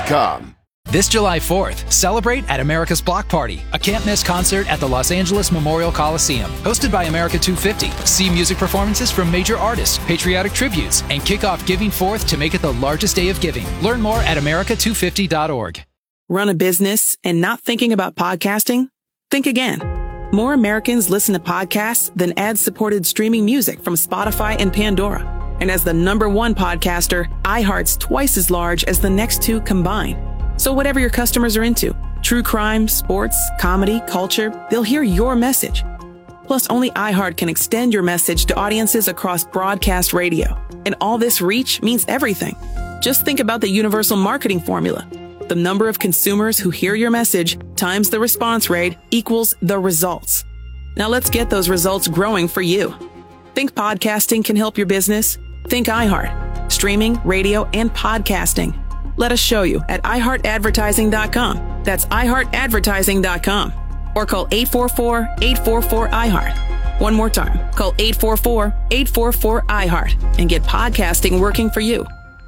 iHeartRadio.com. This July 4th, celebrate at America's Block Party, a can't-miss concert at the Los Angeles Memorial Coliseum. Hosted by America 250, see music performances from major artists, patriotic tributes, and kick off Giving Forth to make it the largest day of giving. Learn more at america250.org. Run a business and not thinking about podcasting? Think again. More Americans listen to podcasts than ad-supported streaming music from Spotify and Pandora. And as the #1 podcaster, iHeart's twice as large as the next two combined. So whatever your customers are into, true crime, sports, comedy, culture, they'll hear your message. Plus, only iHeart can extend your message to audiences across broadcast radio. And all this reach means everything. Just think about the universal marketing formula. The number of consumers who hear your message times the response rate equals the results. Now let's get those results growing for you. Think podcasting can help your business? Think iHeart. Streaming, radio, and podcasting. Let us show you at iHeartAdvertising.com. That's iHeartAdvertising.com. Or call 844-844-iHeart. One more time. Call 844-844-iHeart and get podcasting working for you.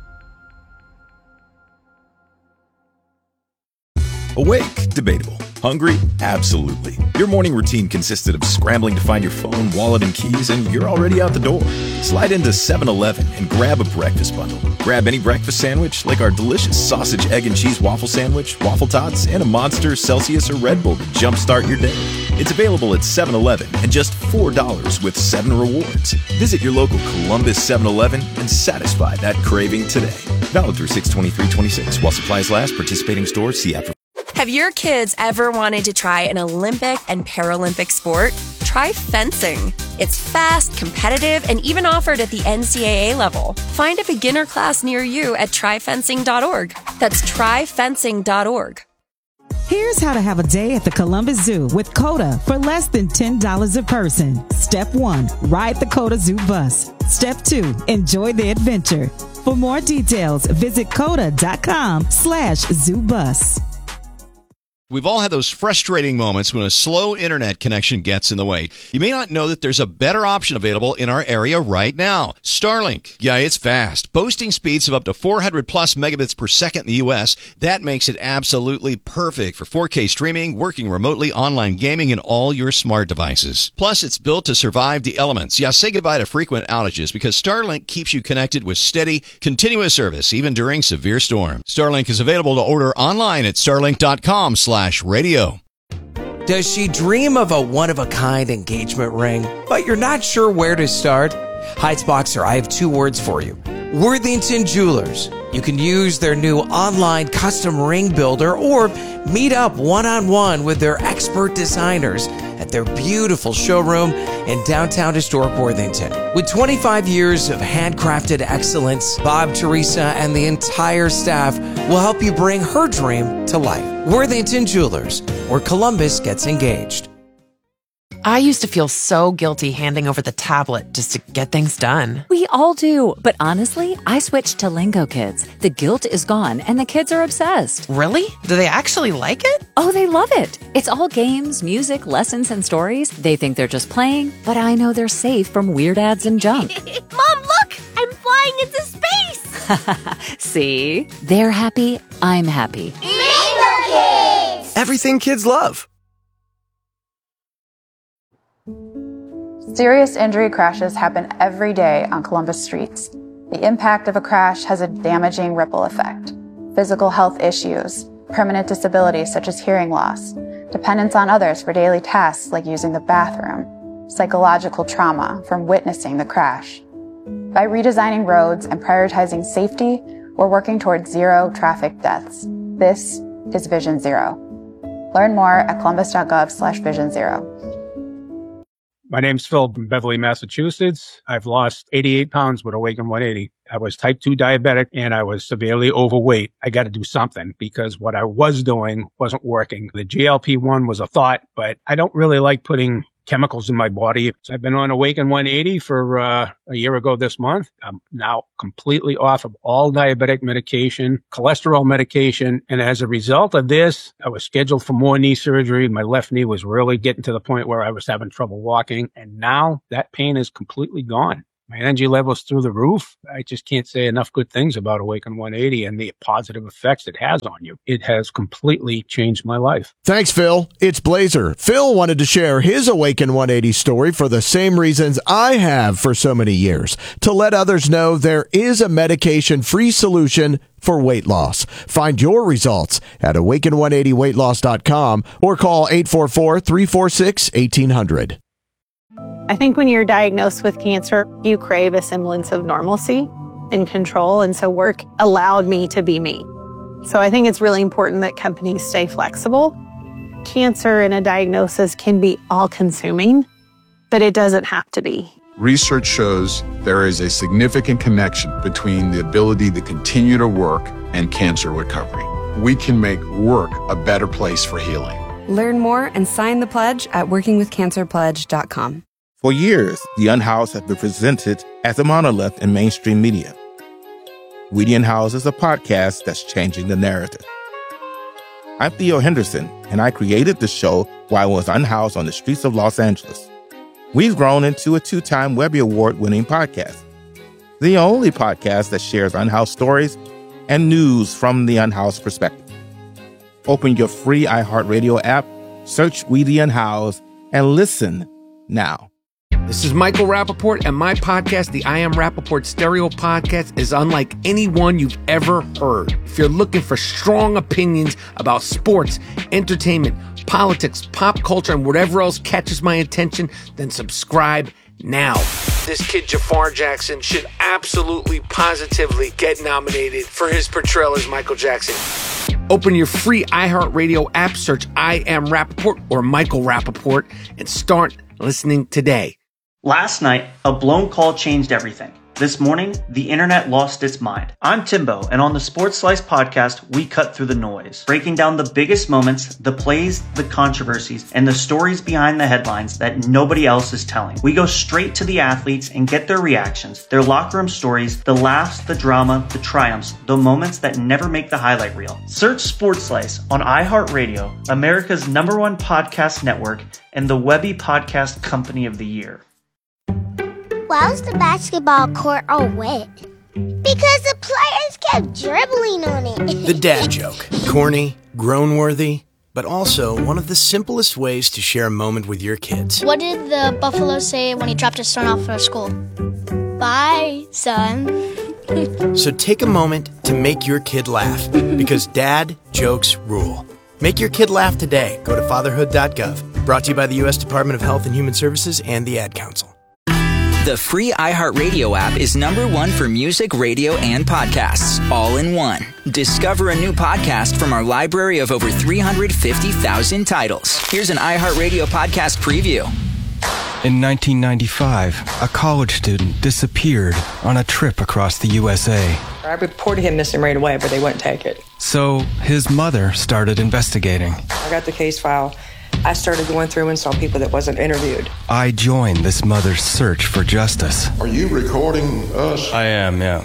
Awake? Debatable. Hungry? Absolutely. Your morning routine consisted of scrambling to find your phone, wallet, and keys, and you're already out the door. Slide into 7-Eleven and grab a breakfast bundle. Grab any breakfast sandwich, like our delicious sausage, egg, and cheese waffle sandwich, waffle tots, and a Monster, Celsius, or Red Bull to jumpstart your day. It's available at 7-Eleven and just $4 with 7 rewards. Visit your local Columbus 7-Eleven and satisfy that craving today. Valid through 6/23/26 while supplies last. Participating stores. See app. Have your kids ever wanted to try an Olympic and Paralympic sport? Try fencing. It's fast, competitive, and even offered at the NCAA level. Find a beginner class near you at tryfencing.org. That's tryfencing.org. Here's how to have a day at the Columbus Zoo with COTA for less than $10 a person. Step 1, ride the COTA Zoo bus. Step 2, enjoy the adventure. For more details, visit COTA.com/zoobus. We've all had those frustrating moments when a slow internet connection gets in the way. You may not know that there's a better option available in our area right now. Starlink. Yeah, it's fast. Boasting speeds of up to 400 plus megabits per second in the U.S. That makes it absolutely perfect for 4K streaming, working remotely, online gaming, and all your smart devices. Plus, it's built to survive the elements. Yeah, say goodbye to frequent outages because Starlink keeps you connected with steady, continuous service, even during severe storms. Starlink is available to order online at starlink.com/radio. Does she dream of a one-of-a-kind engagement ring, but you're not sure where to start? Heights Boxer, I have 2 words for you. Worthington Jewelers. You can use their new online custom ring builder or meet up one-on-one with their expert designers at their beautiful showroom in downtown historic Worthington. With 25 years of handcrafted excellence, Bob, Teresa, and the entire staff will help you bring her dream to life. Worthington Jewelers, where Columbus gets engaged. I used to feel so guilty handing over the tablet just to get things done. We all do. But honestly, I switched to Lingo Kids. The guilt is gone and the kids are obsessed. Really? Do they actually like it? Oh, they love it. It's all games, music, lessons, and stories. They think they're just playing, but I know they're safe from weird ads and junk. Mom, look! I'm flying into space! See? They're happy. I'm happy. Lingo Kids! Everything kids love. Serious injury crashes happen every day on Columbus streets. The impact of a crash has a damaging ripple effect. Physical health issues, permanent disabilities such as hearing loss, dependence on others for daily tasks like using the bathroom, psychological trauma from witnessing the crash. By redesigning roads and prioritizing safety, we're working towards 0 traffic deaths. This is Vision Zero. Learn more at columbus.gov/vision0. My name's Phil from Beverly, Massachusetts. I've lost 88 pounds with Awaken 180. I was type 2 diabetic and I was severely overweight. I got to do something because what I was doing wasn't working. The GLP-1 was a thought, but I don't really like putting chemicals in my body. So I've been on Awaken 180 for a year ago this month. I'm now completely off of all diabetic medication, cholesterol medication. And as a result of this, I was scheduled for more knee surgery. My left knee was really getting to the point where I was having trouble walking. And now that pain is completely gone. My energy level's through the roof. I just can't say enough good things about Awaken 180 and the positive effects it has on you. It has completely changed my life. Thanks, Phil. It's Blazer. Phil wanted to share his Awaken 180 story for the same reasons I have for so many years, to let others know there is a medication-free solution for weight loss. Find your results at awaken180weightloss.com or call 844-346-1800. I think when you're diagnosed with cancer, you crave a semblance of normalcy and control. And so work allowed me to be me. So I think it's really important that companies stay flexible. Cancer and a diagnosis can be all-consuming, but it doesn't have to be. Research shows there is a significant connection between the ability to continue to work and cancer recovery. We can make work a better place for healing. Learn more and sign the pledge at workingwithcancerpledge.com. For years, The Unhoused has been presented as a monolith in mainstream media. We the Unhoused is a podcast that's changing the narrative. I'm Theo Henderson, and I created the show while I was unhoused on the streets of Los Angeles. We've grown into a 2-time Webby Award-winning podcast, the only podcast that shares unhoused stories and news from the unhoused perspective. Open your free iHeartRadio app, search We the Unhoused, and listen now. This is Michael Rappaport, and my podcast, the I Am Rappaport Stereo Podcast, is unlike any one you've ever heard. If you're looking for strong opinions about sports, entertainment, politics, pop culture, and whatever else catches my attention, then subscribe now. This kid Jafar Jackson should absolutely, positively get nominated for his portrayal as Michael Jackson. Open your free iHeartRadio app, search I Am Rappaport or Michael Rappaport, and start listening today. Last night, a blown call changed everything. This morning, the internet lost its mind. I'm Timbo, and on the Sports Slice podcast, we cut through the noise, breaking down the biggest moments, the plays, the controversies, and the stories behind the headlines that nobody else is telling. We go straight to the athletes and get their reactions, their locker room stories, the laughs, the drama, the triumphs, the moments that never make the highlight reel. Search Sports Slice on iHeartRadio, America's #1 podcast network, and the Webby Podcast Company of the Year. Why was the basketball court all wet? Because the players kept dribbling on it. The dad joke. Corny, groan-worthy, but also one of the simplest ways to share a moment with your kids. What did the buffalo say when he dropped his son off for school? Bye, son. So take a moment to make your kid laugh, because dad jokes rule. Make your kid laugh today. Go to fatherhood.gov. Brought to you by the U.S. Department of Health and Human Services and the Ad Council. The free iHeartRadio app is #1 for music, radio, and podcasts, all in one. Discover a new podcast from our library of over 350,000 titles. Here's an iHeartRadio podcast preview. In 1995, a college student disappeared on a trip across the USA. I reported him missing right away, but they wouldn't take it. So his mother started investigating. I got the case file. I started going through and saw people that wasn't interviewed. I joined this mother's search for justice. Are you recording us? I am, yeah.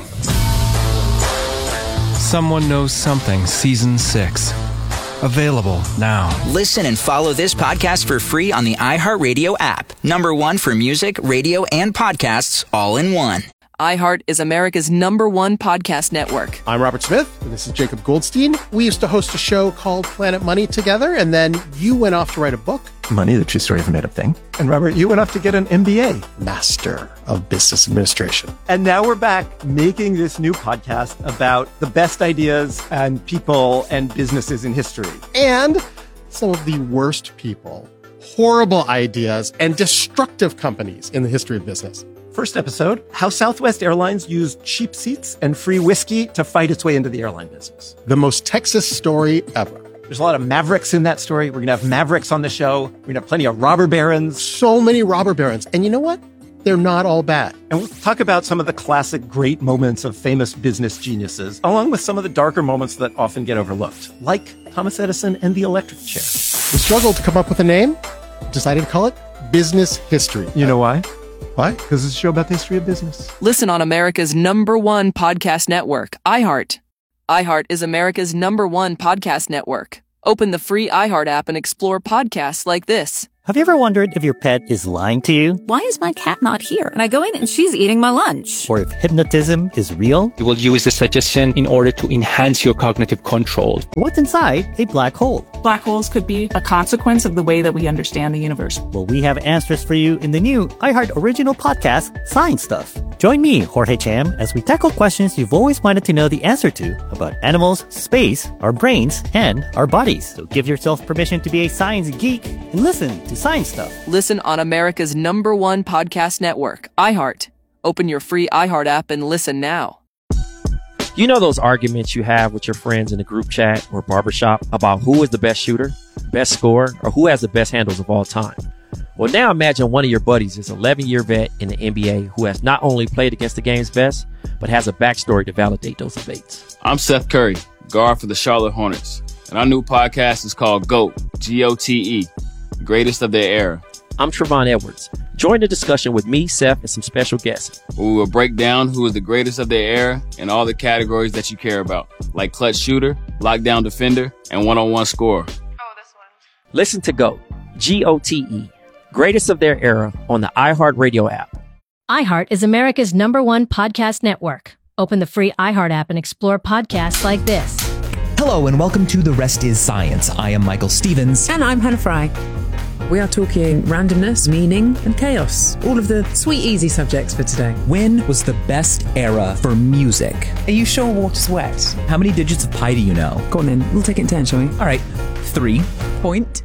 Someone Knows Something, Season 6. Available now. Listen and follow this podcast for free on the iHeartRadio app. #1 for music, radio, and podcasts, all in one. iHeart is America's #1 podcast network. I'm Robert Smith, and this is Jacob Goldstein. We used to host a show called Planet Money together, and then you went off to write a book. Money, the True Story of a Made Up Thing. And Robert, you went off to get an MBA. Master of Business Administration. And now we're back making this new podcast about the best ideas and people and businesses in history. And some of the worst people, horrible ideas, and destructive companies in the history of business. First episode, how Southwest Airlines used cheap seats and free whiskey to fight its way into the airline business. The most Texas story ever. There's a lot of Mavericks in that story. We're going to have Mavericks on the show. We're going to have plenty of robber barons. So many robber barons. And you know what? They're not all bad. And we'll talk about some of the classic great moments of famous business geniuses, along with some of the darker moments that often get overlooked, like Thomas Edison and the electric chair. We struggled to come up with a name, decided to call it Business History. You know why? Why? Because it's a show about the history of business. Listen on America's #1 podcast network, iHeart. iHeart is America's #1 podcast network. Open the free iHeart app and explore podcasts like this. Have you ever wondered if your pet is lying to you? Why is my cat not here? And I go in and she's eating my lunch. Or if hypnotism is real? You will use the suggestion in order to enhance your cognitive control. What's inside a black hole? Black holes could be a consequence of the way that we understand the universe. Well, we have answers for you in the new iHeart original podcast, Science Stuff. Join me, Jorge Cham, as we tackle questions you've always wanted to know the answer to about animals, space, our brains, and our bodies. So give yourself permission to be a science geek and listen to Science Stuff. Listen on America's #1 podcast network, iHeart. Open your free iHeart app and listen now. You know those arguments you have with your friends in a group chat or barbershop about who is the best shooter, best scorer, or who has the best handles of all time? Well, now imagine one of your buddies is an 11-year vet in the NBA who has not only played against the game's best, but has a backstory to validate those debates. I'm Seth Curry, guard for the Charlotte Hornets, and our new podcast is called GOAT, G-O-T-E, Greatest of Their Era. I'm Trevon Edwards. Join the discussion with me, Seth, and some special guests. We will break down who is the greatest of their era in all the categories that you care about, like clutch shooter, lockdown defender, and one-on-one scorer. Listen to GOAT, G-O-T-E, Greatest of Their Era on the iHeartRadio app. iHeart is America's #1 podcast network. Open the free iHeart app and explore podcasts like this. Hello and welcome to The Rest is Science. I am Michael Stevens. And I'm Hannah Fry. We are talking randomness, meaning, and chaos. All of the sweet, easy subjects for today. When was the best era for music? Are you sure water's wet? How many digits of pi do you know? Go on then. We'll take it in turn, shall we? All right. 3. Point.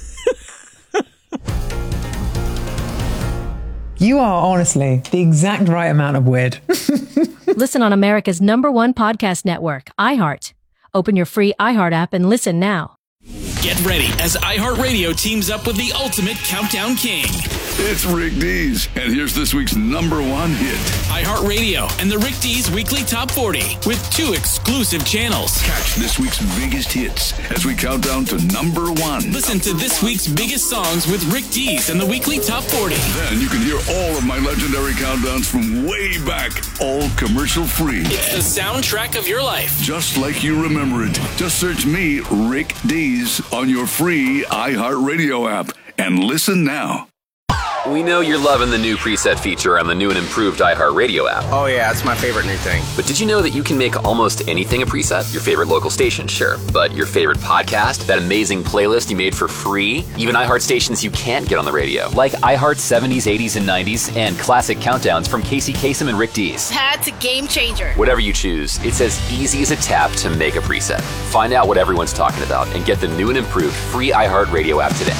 You are honestly the exact right amount of weird. Listen on America's #1 podcast network, iHeart. Open your free iHeart app and listen now. Get ready as iHeartRadio teams up with the ultimate countdown king. It's Rick Dees, and here's this week's #1 hit. iHeartRadio and the Rick Dees Weekly Top 40 with 2 exclusive channels. Catch this week's biggest hits as we count down to #1. Listen to this week's biggest songs with Rick Dees and the Weekly Top 40. Then you can hear all of my legendary countdowns from way back, all commercial free. It's the soundtrack of your life. Just like you remember it. Just search me, Rick Dees, on your free iHeartRadio app and listen now. We know you're loving the new preset feature on the new and improved iHeartRadio app. Oh yeah, it's my favorite new thing. But did you know that you can make almost anything a preset? Your favorite local station, sure. But your favorite podcast, that amazing playlist you made for free, even iHeart stations you can't get on the radio, like iHeart 70s, 80s, and 90s, and classic countdowns from Casey Kasem and Rick Dees. That's a game changer. Whatever you choose, it's as easy as a tap to make a preset. Find out what everyone's talking about and get the new and improved free iHeartRadio app today.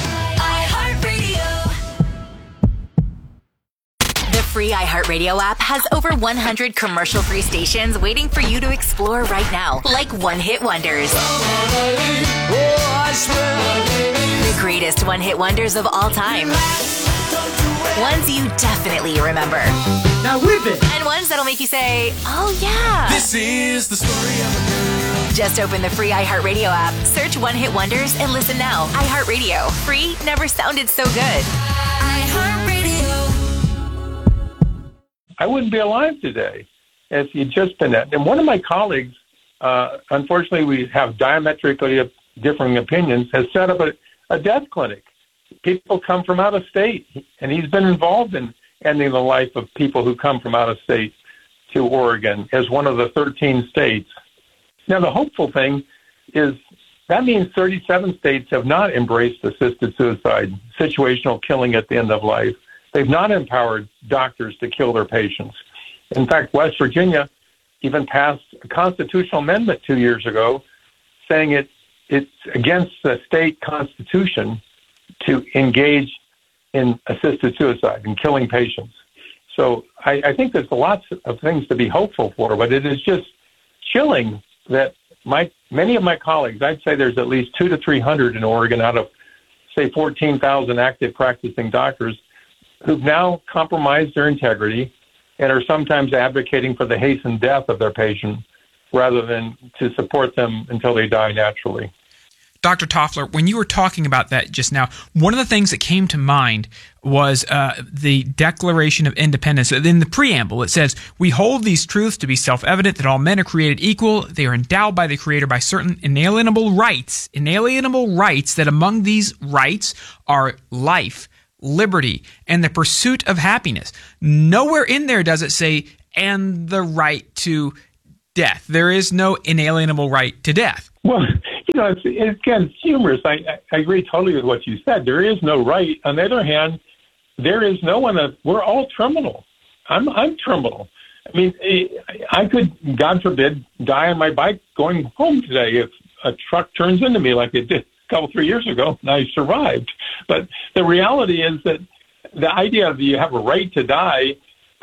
The free iHeartRadio app has over 100 commercial-free stations waiting for you to explore right now, like one-hit wonders. The greatest one-hit wonders of all time. Ones you definitely remember. Now whip it! And ones that'll make you say, oh yeah. This is the story of a girl. Just open the free iHeartRadio app, search One Hit Wonders, and listen now. iHeartRadio. Free never sounded so good. I wouldn't be alive today if you'd just been that. And one of my colleagues, unfortunately, we have diametrically differing opinions, has set up a death clinic. People come from out of state, and he's been involved in ending the life of people who come from out of state to Oregon as one of the 13 states. Now, the hopeful thing is that means 37 states have not embraced assisted suicide, situational killing at the end of life. They've not empowered doctors to kill their patients. In fact, West Virginia even passed a constitutional amendment 2 years ago saying it's against the state constitution to engage in assisted suicide and killing patients. So I think there's lots of things to be hopeful for, but it is just chilling that many of my colleagues, I'd say there's at least 200 to 300 in Oregon out of, say, 14,000 active practicing doctors, who've now compromised their integrity and are sometimes advocating for the hastened death of their patient rather than to support them until they die naturally. Dr. Toffler, when you were talking about that just now, one of the things that came to mind was the Declaration of Independence. In the preamble, it says, "We hold these truths to be self-evident that all men are created equal. They are endowed by the Creator by certain inalienable rights that among these rights are life, liberty, and the pursuit of happiness." Nowhere in there does it say, "and the right to death." There is no inalienable right to death. Well, it's humorous. I agree totally with what you said. There is no right. On the other hand, there is no one. We're all terminal. I'm terminal. I mean, I could, God forbid, die on my bike going home today if a truck turns into me like it did a couple, 3 years ago, and I survived. But the reality is that the idea of you have a right to die,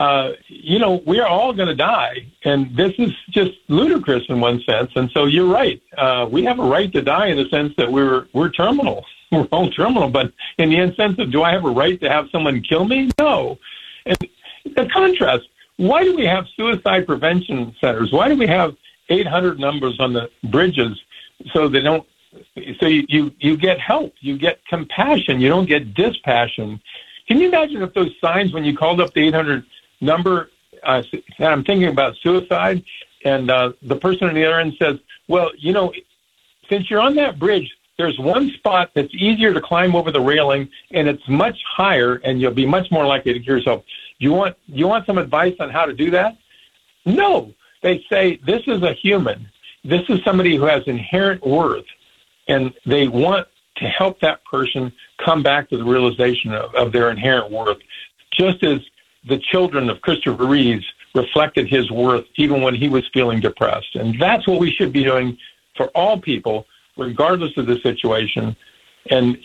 we're all going to die. And this is just ludicrous in one sense. And so you're right. We have a right to die in the sense that we're terminal. We're all terminal. But in the sense of, do I have a right to have someone kill me? No. And the contrast, why do we have suicide prevention centers? Why do we have 800 numbers on the bridges so they don't, so you get help, you get compassion, you don't get dispassion? Can you imagine if those signs, when you called up the 800 number, I'm thinking about suicide, and the person on the other end says, well, since you're on that bridge, there's one spot that's easier to climb over the railing, and it's much higher, and you'll be much more likely to kill yourself. You want some advice on how to do that? No. They say, this is a human. This is somebody who has inherent worth, and they want to help that person come back to the realization of their inherent worth, just as the children of Christopher Reeves reflected his worth even when he was feeling depressed. And that's what we should be doing for all people, regardless of the situation. And,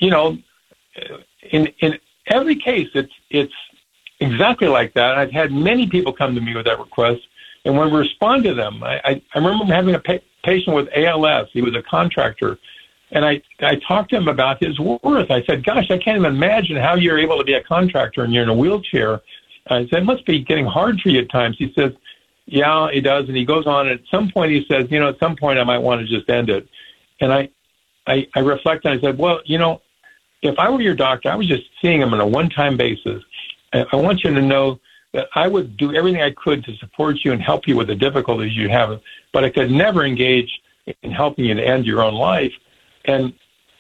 in every case, it's exactly like that. I've had many people come to me with that request, and when we respond to them, I remember having a patient with ALS. He was a contractor, and I talked to him about his worth. I said, gosh, I can't even imagine how you're able to be a contractor and you're in a wheelchair. I said, it must be getting hard for you at times. He says, yeah, it does. And he goes on. At some point, he says, at some point I might want to just end it. And I reflect and I said, well, if I were your doctor, I was just seeing him on a one-time basis. I want you to know that I would do everything I could to support you and help you with the difficulties you have, but I could never engage in helping you to end your own life. And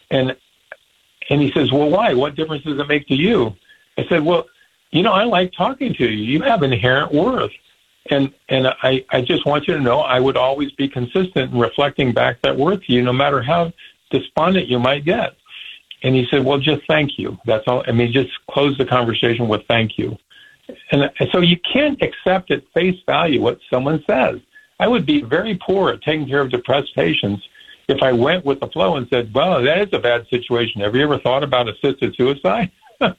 he says, well, why? What difference does it make to you? I said, well, I like talking to you. You have inherent worth. And I just want you to know I would always be consistent in reflecting back that worth to you, no matter how despondent you might get. And he said, well, just thank you. That's all. I mean, just close the conversation with thank you. And so you can't accept at face value what someone says. I would be very poor at taking care of depressed patients if I went with the flow and said, well, that is a bad situation. Have you ever thought about assisted suicide?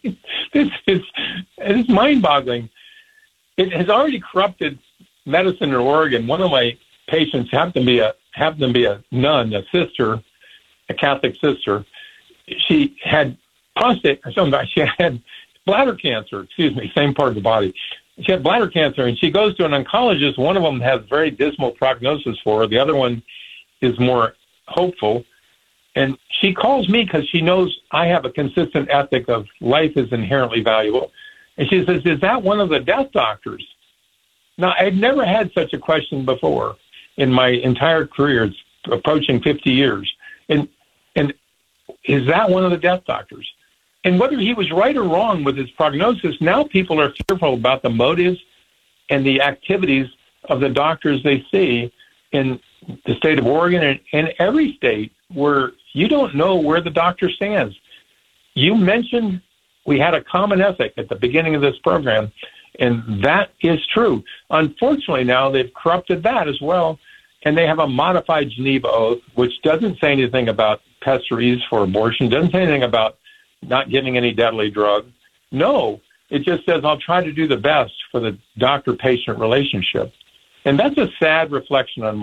It's mind-boggling. It has already corrupted medicine in Oregon. One of my patients happened to be a nun, a sister, a Catholic sister. She had she had bladder cancer, same part of the body. She had bladder cancer, and she goes to an oncologist. One of them has very dismal prognosis for her. The other one is more hopeful. And she calls me because she knows I have a consistent ethic of life is inherently valuable. And she says, is that one of the death doctors? Now, I'd never had such a question before in my entire career. It's approaching 50 years. And is that one of the death doctors? And whether he was right or wrong with his prognosis, now people are fearful about the motives and the activities of the doctors they see in the state of Oregon and every state where you don't know where the doctor stands. You mentioned we had a common ethic at the beginning of this program, and that is true. Unfortunately, now they've corrupted that as well, and they have a modified Geneva Oath, which doesn't say anything about pessaries for abortion, doesn't say anything about not giving any deadly drug. No, it just says I'll try to do the best for the doctor-patient relationship. And that's a sad reflection on my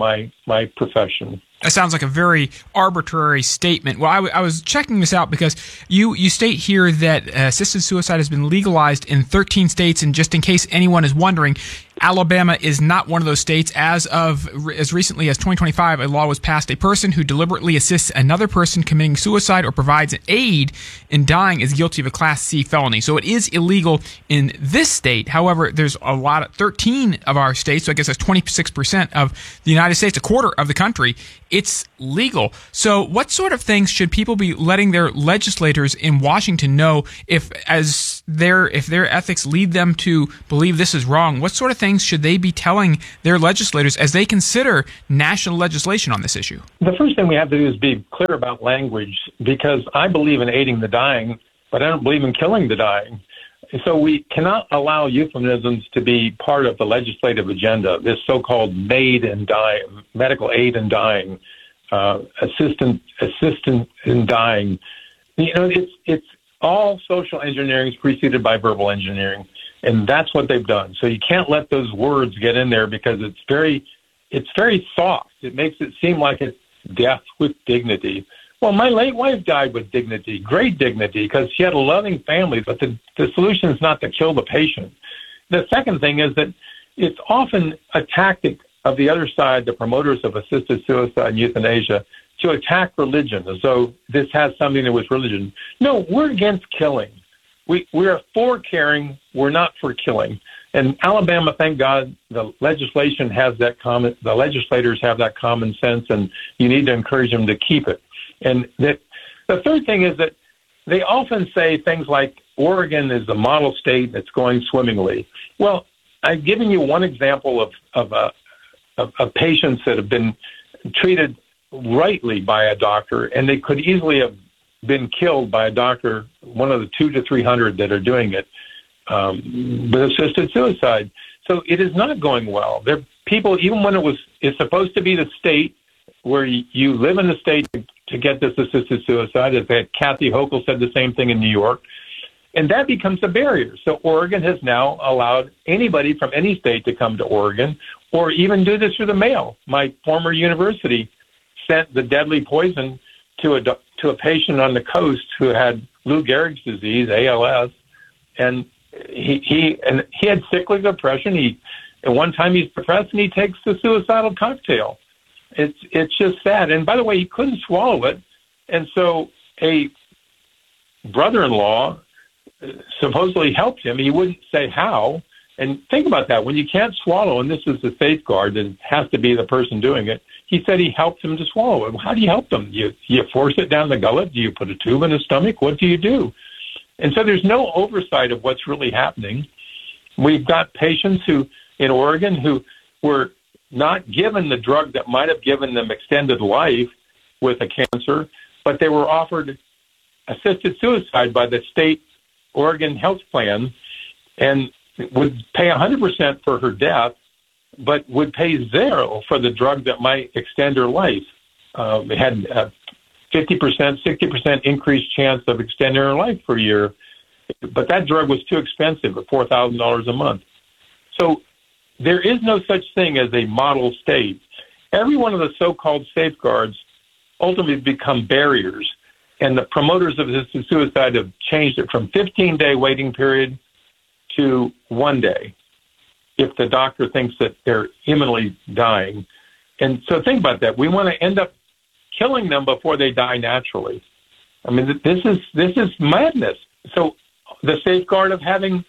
my profession. That sounds like a very arbitrary statement. Well, I was checking this out because you state here that assisted suicide has been legalized in 13 states, and just in case anyone is wondering, Alabama is not one of those states. As recently as 2025, a law was passed. A person who deliberately assists another person committing suicide or provides aid in dying is guilty of a Class C felony. So it is illegal in this state. However, there's 13 of our states, so I guess that's 26% of the United States, a quarter of the country. It's legal. So what sort of things should people be letting their legislators in Washington know if their ethics lead them to believe this is wrong? What sort of things should they be telling their legislators as they consider national legislation on this issue? The first thing we have to do is be clear about language, because I believe in aiding the dying, but I don't believe in killing the dying. So we cannot allow euphemisms to be part of the legislative agenda, this so-called MAID and dying, medical aid in dying, assistant in dying. You know, it's all social engineering is preceded by verbal engineering, and that's what they've done. So you can't let those words get in there because it's very soft. It makes it seem like it's death with dignity. Well, my late wife died with dignity, great dignity, because she had a loving family, but the solution is not to kill the patient. The second thing is that it's often a tactic of the other side, the promoters of assisted suicide and euthanasia, to attack religion, as though this has something to do with religion. No, we're against killing. We're for caring. We're not for killing. And Alabama, thank God, the legislation has that the legislators have that common sense, and you need to encourage them to keep it. And the third thing is that they often say things like Oregon is the model state that's going swimmingly. Well, I've given you one example of patients that have been treated rightly by a doctor, and they could easily have been killed by a doctor, one of the 200 to 300 that are doing it with assisted suicide. So it is not going well. There are people, even when it's supposed to be the state where you live in the state to get this assisted suicide, as Kathy Hochul said the same thing in New York, and that becomes a barrier. So Oregon has now allowed anybody from any state to come to Oregon, or even do this through the mail. My former university sent the deadly poison to a patient on the coast who had Lou Gehrig's disease, ALS, and he had cyclic depression. At one time he's depressed and he takes the suicidal cocktail. It's just sad. And by the way, he couldn't swallow it, and so a brother-in-law supposedly helped him. He wouldn't say how. And think about that. When you can't swallow, and this is the safeguard, that it has to be the person doing it, he said he helped him to swallow it. Well, how do you help them? You force it down the gullet? Do you put a tube in the stomach? What do you do? And so there's no oversight of what's really happening. We've got patients in Oregon who were not given the drug that might have given them extended life with a cancer, but they were offered assisted suicide by the state Oregon health plan, and would pay 100% for her death, but would pay zero for the drug that might extend her life. It had a 50%, 60% increased chance of extending her life for a year, but that drug was too expensive at $4,000 a month. So there is no such thing as a model state. Every one of the so-called safeguards ultimately become barriers, and the promoters of assisted suicide have changed it from 15-day waiting period to 1 day if the doctor thinks that they're imminently dying. And so think about that. We want to end up killing them before they die naturally. I mean, this is madness. So the safeguard of having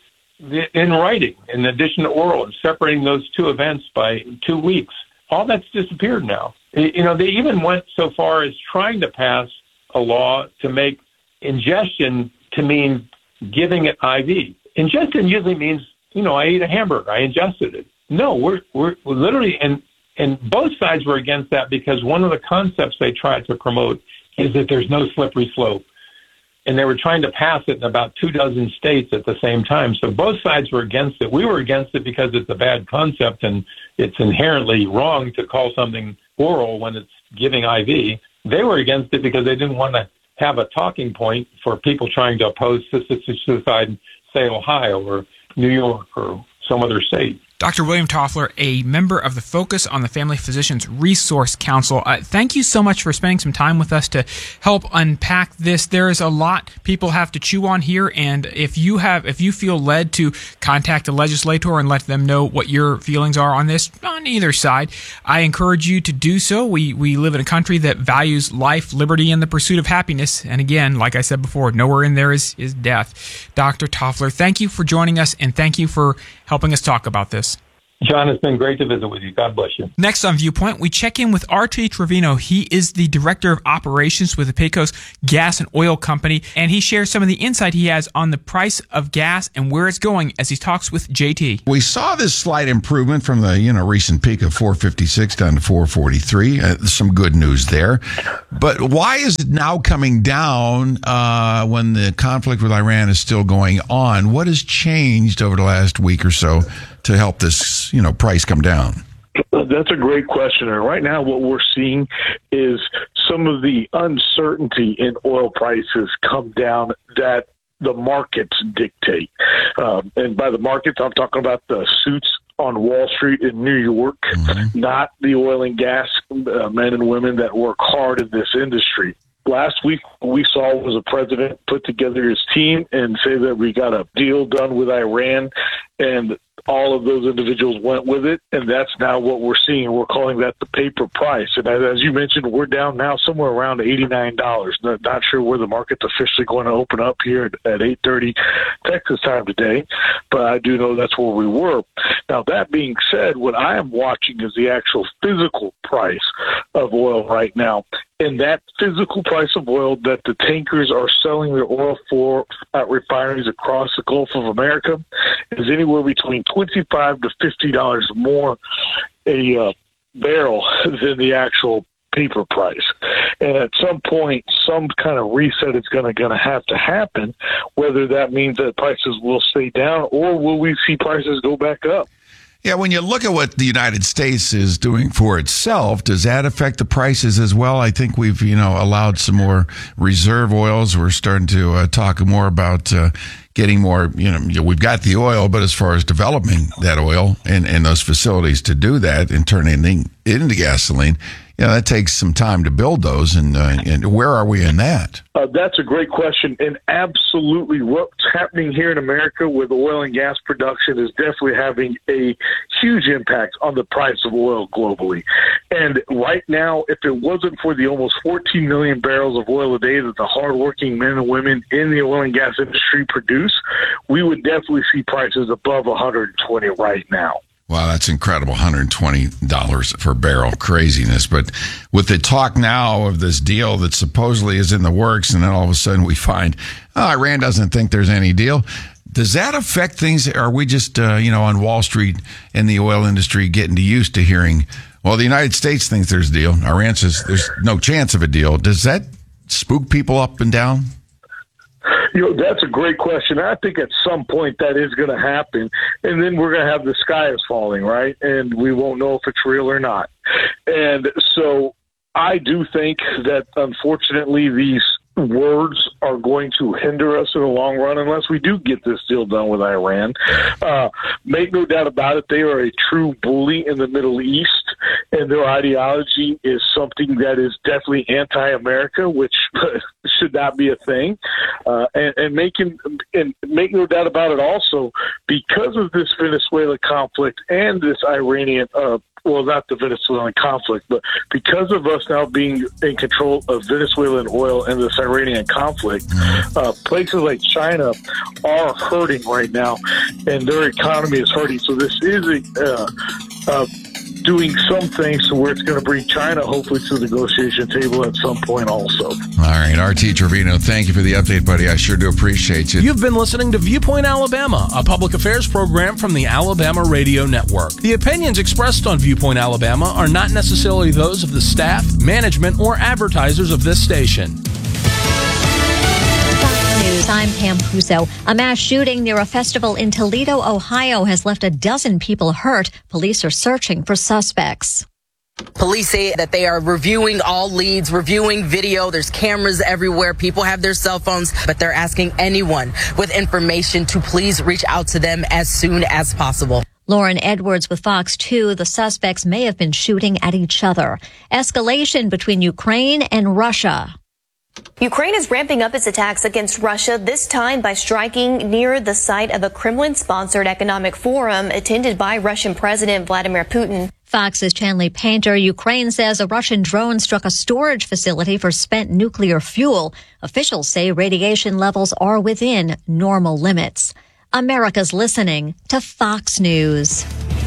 in writing, in addition to oral, and separating those two events by 2 weeks, all that's disappeared now. You know, they even went so far as trying to pass a law to make ingestion to mean giving it IV. Ingestion usually means, I ate a hamburger, I ingested it. No, we're literally, and both sides were against that, because one of the concepts they tried to promote is that there's no slippery slope. And they were trying to pass it in about 24 states at the same time. So both sides were against it. We were against it because it's a bad concept and it's inherently wrong to call something oral when it's giving IV. They were against it because they didn't want to have a talking point for people trying to oppose suicide, say Ohio or New York or some other state. Dr. William Toffler, a member of the Focus on the Family Physicians Resource Council. Thank you so much for spending some time with us to help unpack this. There is a lot people have to chew on here, and if you feel led to contact a legislator and let them know what your feelings are on this, on either side, I encourage you to do so. We live in a country that values life, liberty, and the pursuit of happiness. And again, like I said before, nowhere in there is death. Dr. Toffler, thank you for joining us, and thank you for helping us talk about this. John, it's been great to visit with you. God bless you. Next on Viewpoint, we check in with R.T. Trevino. He is the Director of Operations with the Pecos Gas and Oil Company, and he shares some of the insight he has on the price of gas and where it's going as he talks with JT. We saw this slight improvement from the recent peak of $4.56 down to $4.43. Some good news there. But why is it now coming down when the conflict with Iran is still going on? What has changed over the last week or so to help this, price come down? That's a great question. And right now what we're seeing is some of the uncertainty in oil prices come down that the markets dictate. And by the markets, I'm talking about the suits on Wall Street in New York, not the oil and gas men and women that work hard in this industry. Last week, what we saw was a president put together his team and say that we got a deal done with Iran, and all of those individuals went with it, and that's now what we're seeing. We're calling that the paper price. And as you mentioned, we're down now somewhere around $89. Not sure where the market's officially going to open up here at 8:30 Texas time today, but I do know that's where we were. Now, that being said, what I am watching is the actual physical price of oil right now. And that physical price of oil that the tankers are selling their oil for at refineries across the Gulf of America is anywhere between $25 to $50 more a barrel than the actual paper price. And at some point, some kind of reset is going to have to happen, whether that means that prices will stay down or will we see prices go back up. Yeah, when you look at what the United States is doing for itself, does that affect the prices as well? I think we've, allowed some more reserve oils. We're starting to talk more about getting more, we've got the oil, but as far as developing that oil and those facilities to do that and turning it into gasoline, that takes some time to build those. And where are we in that? That's a great question. And absolutely what's happening here in America with oil and gas production is definitely having a huge impact on the price of oil globally. And right now, if it wasn't for the almost 14 million barrels of oil a day that the hardworking men and women in the oil and gas industry produce, we would definitely see prices above $120 right now. Wow, that's incredible. $120 per barrel. Craziness. But with the talk now of this deal that supposedly is in the works, and then all of a sudden we find, Iran doesn't think there's any deal. Does that affect things? Are we just, on Wall Street and the oil industry getting used to hearing, well, the United States thinks there's a deal. Iran says there's no chance of a deal. Does that spook people up and down? That's a great question. I think at some point that is going to happen, and then we're going to have the sky is falling, right? And we won't know if it's real or not. And so I do think that, unfortunately, these words are going to hinder us in the long run unless we do get this deal done with Iran. Make no doubt about it, they are a true bully in the Middle East, and their ideology is something that is definitely anti-America, which should not be a thing. And make no doubt about it also, because of this Venezuela conflict and this Iranian not the Venezuelan conflict, but because of us now being in control of Venezuelan oil and this Iranian conflict, places like China are hurting right now, and their economy is hurting. So this is doing some things to where it's going to bring China hopefully to the negotiation table at some point also. All right, R.T. Trevino, thank you for the update, buddy. I sure do appreciate you. You've been listening to Viewpoint Alabama, a public affairs program from the Alabama Radio Network. The opinions expressed on Viewpoint Alabama are not necessarily those of the staff, management, or advertisers of this station. News, I'm Pam Puso. A mass shooting near a festival in Toledo, Ohio has left a dozen people hurt. Police are searching for suspects. Police say that they are reviewing all leads, reviewing video. There's cameras everywhere. People have their cell phones, but they're asking anyone with information to please reach out to them as soon as possible. Lauren Edwards with Fox 2. The suspects may have been shooting at each other. Escalation between Ukraine and Russia. Ukraine is ramping up its attacks against Russia, this time by striking near the site of a Kremlin-sponsored economic forum attended by Russian President Vladimir Putin. Fox's Chanley Painter. Ukraine says a Russian drone struck a storage facility for spent nuclear fuel. Officials say radiation levels are within normal limits. America's listening to Fox News.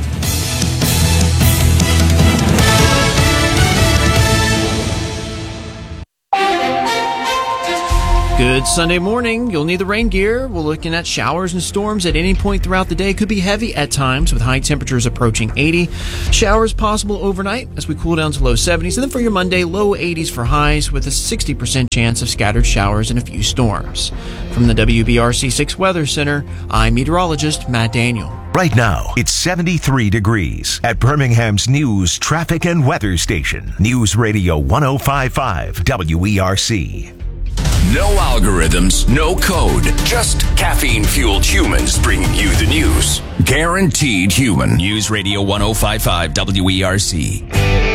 Good Sunday morning. You'll need the rain gear. We're looking at showers and storms at any point throughout the day. Could be heavy at times with high temperatures approaching 80. Showers possible overnight as we cool down to low 70s. And then for your Monday, low 80s for highs with a 60% chance of scattered showers and a few storms. From the WBRC 6 Weather Center, I'm meteorologist Matt Daniel. Right now, it's 73 degrees at Birmingham's news, traffic, and weather station. News Radio 105.5 WERC. No algorithms, no code, just caffeine-fueled humans bringing you the news. Guaranteed human. News Radio 105.5 WERC.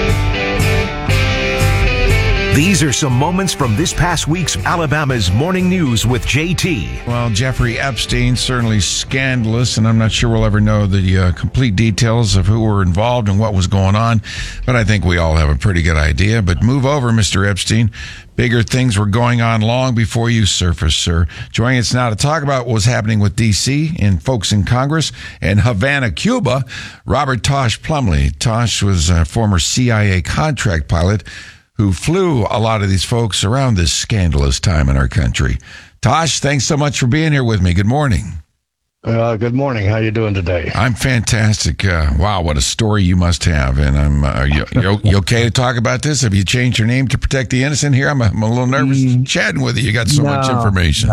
These are some moments from this past week's Alabama's Morning News with JT. Well, Jeffrey Epstein, certainly scandalous, and I'm not sure we'll ever know the complete details of who were involved and what was going on, but I think we all have a pretty good idea. But move over, Mr. Epstein. Bigger things were going on long before you surfaced, sir. Joining us now to talk about what was happening with D.C. and folks in Congress and Havana, Cuba, Robert Tosh Plumley. Tosh was a former CIA contract pilot who flew a lot of these folks around this scandalous time in our country. Tosh, thanks so much for being here with me. Good morning. Good morning. How you doing today? I'm fantastic. Wow, what a story you must have. And are you okay to talk about this? Have you changed your name to protect the innocent here? I'm a little nervous chatting with you. You got so much information.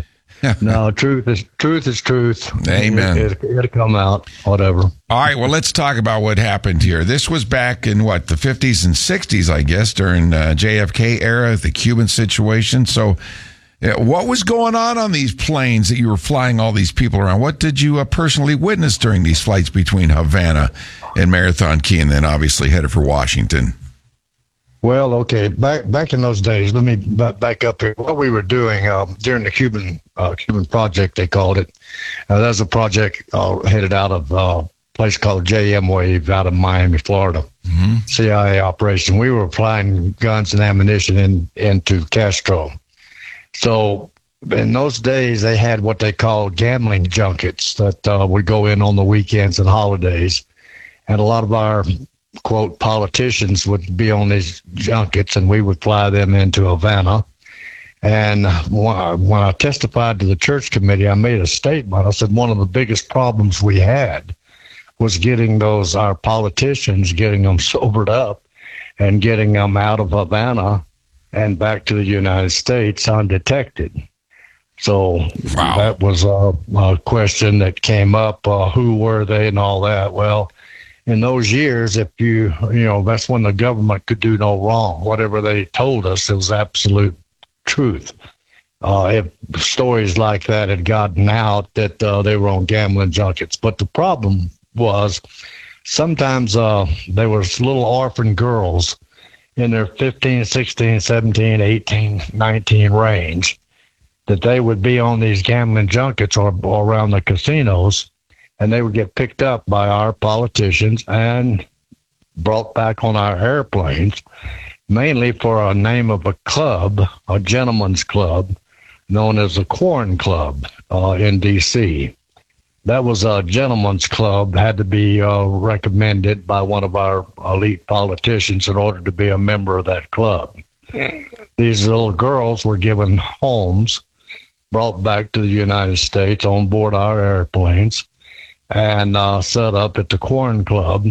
No, truth is truth. Amen. It'll come out, whatever. All right, well, let's talk about what happened here. This was back in, the 50s and 60s, I guess, during JFK era, the Cuban situation. So what was going on these planes that you were flying all these people around? What did you personally witness during these flights between Havana and Marathon Key and then obviously headed for Washington? Well, okay, back in those days, let me back up here. What we were doing during the Cuban project, they called it. That was a project headed out of a place called JM Wave out of Miami, Florida. Mm-hmm. CIA operation. We were flying guns and ammunition into Castro. So in those days, they had what they called gambling junkets that would go in on the weekends and holidays. And a lot of our quote politicians would be on these junkets, and we would fly them into Havana. And when I testified to the church committee, I made a statement. I said one of the biggest problems we had was getting our politicians, getting them sobered up and getting them out of Havana and back to the United States undetected. So That was a question that came up. Who were they and all that? Well, in those years, if that's when the government could do no wrong. Whatever they told us, it was absolute truth. If stories like that had gotten out, that they were on gambling junkets. But the problem was sometimes there was little orphan girls in their 15, 16, 17, 18, 19 range that they would be on these gambling junkets or around the casinos, and they would get picked up by our politicians and brought back on our airplanes, mainly for a name of a club, a gentleman's club, known as the Corn Club in D.C. That was a gentleman's club, had to be recommended by one of our elite politicians in order to be a member of that club. These little girls were given homes, brought back to the United States on board our airplanes, and set up at the Corn Club